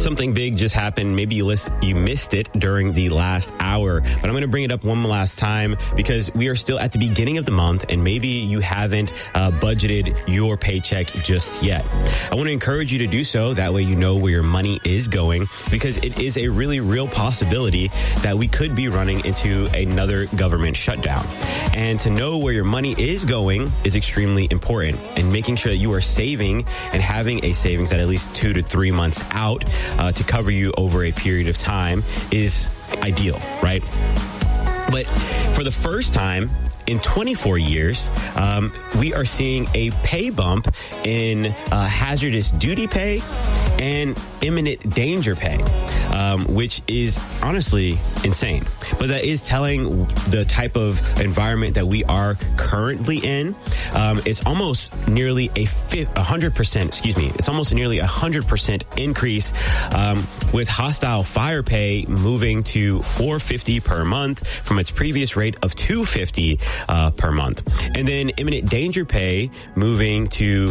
something big just happened. Maybe you missed it during the last hour, but I'm going to bring it up one last time because we are still at the beginning of the month and maybe you haven't budgeted your paycheck just yet. I want to encourage you to do so. That way you know where your money is going, because it is a really real possibility that we could be running into another government shutdown. And to know where your money is going is extremely important, and making sure that you are saving and having a savings at least 2 to 3 months out to cover you over a period of time is ideal, right? But for the first time in 24 years, we are seeing a pay bump in hazardous duty pay and imminent danger pay, which is honestly insane. But that is telling the type of environment that we are currently in. It's almost nearly a 100%, it's almost nearly 100% increase, with hostile fire pay moving to $450 per month from its previous rate of $250 per month. And then imminent danger pay moving to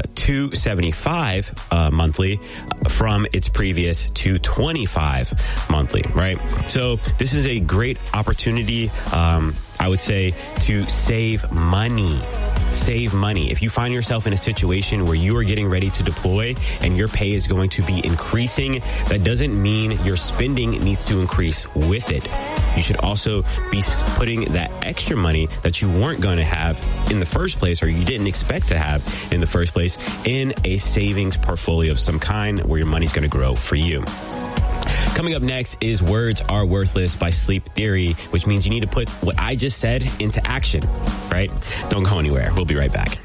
$275 monthly from its previous $225 monthly, right? So this is a great opportunity, I would say, to save money. Save money. If you find yourself in a situation where you are getting ready to deploy and your pay is going to be increasing, that doesn't mean your spending needs to increase with it. You should also be putting that extra money that you weren't going to have in the first place, or you didn't expect to have in the first place, in a savings portfolio of some kind where your money's going to grow for you. Coming up next is Words Are Worthless by Sleep Theory, which means you need to put what I just said into action, right? Don't go anywhere. We'll be right back.